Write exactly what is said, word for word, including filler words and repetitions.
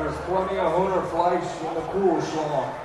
There's plenty of Hunter Fleisch in the cool Schlong.